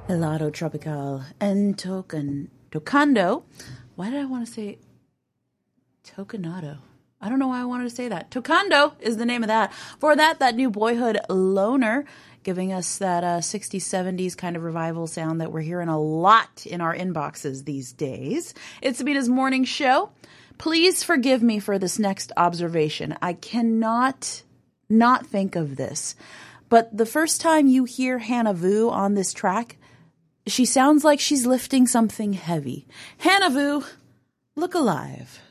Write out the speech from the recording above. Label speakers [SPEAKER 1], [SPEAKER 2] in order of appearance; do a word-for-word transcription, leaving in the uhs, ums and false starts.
[SPEAKER 1] Helado Tropical and Tocan Tocando. Why did I want to say Tocanado? I don't know why I wanted to say that. Tocando is the name of that. For that, that new Boyhood Loner, giving us that uh, sixties, seventies kind of revival sound that we're hearing a lot in our inboxes these days. It's Sabina's morning show. Please forgive me for this next observation. I cannot not think of this. But the first time you hear Hannah Vu on this track, she sounds like she's lifting something heavy. Hannah Vu, look alive.